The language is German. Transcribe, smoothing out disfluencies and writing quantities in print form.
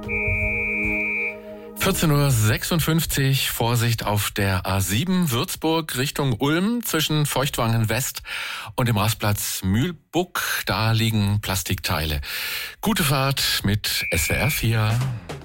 14:56 Uhr, Vorsicht auf der A7 Würzburg Richtung Ulm zwischen Feuchtwangen West und dem Rastplatz Mühlbuck. Da liegen Plastikteile. Gute Fahrt mit SWR 4.